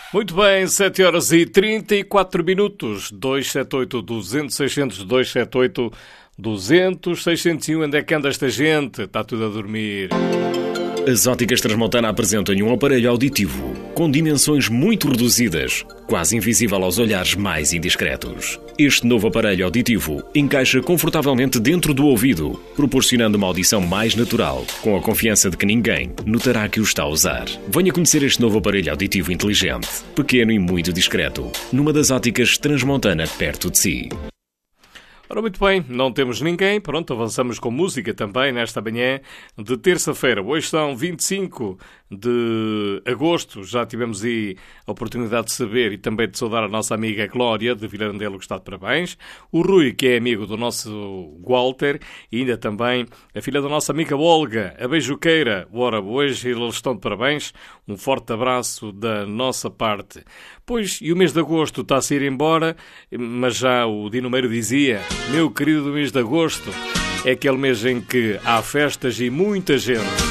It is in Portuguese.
Muito bem, 7 horas e 34 minutos. 278-200-600, 278-200-601. Onde é que anda esta gente? Está tudo a dormir. As Óticas Transmontana apresentam-lhe um aparelho auditivo com dimensões muito reduzidas, quase invisível aos olhares mais indiscretos. Este novo aparelho auditivo encaixa confortavelmente dentro do ouvido, proporcionando uma audição mais natural, com a confiança de que ninguém notará que o está a usar. Venha conhecer este novo aparelho auditivo inteligente, pequeno e muito discreto, numa das Óticas Transmontana perto de si. Ora, muito bem, não temos ninguém. Pronto, avançamos com música também nesta manhã de terça-feira. Hoje são 25 de agosto. Já tivemos aí a oportunidade de saber e também de saudar a nossa amiga Glória de Vilarandelo, que está de parabéns. O Rui, que é amigo do nosso Walter. E ainda também a filha da nossa amiga Olga, a beijuqueira. Ora, hoje eles estão de parabéns. Um forte abraço da nossa parte. Pois, e o mês de agosto está a sair embora, mas já o Dino Meiro dizia... Meu querido mês de agosto, é aquele mês em que há festas e muita gente.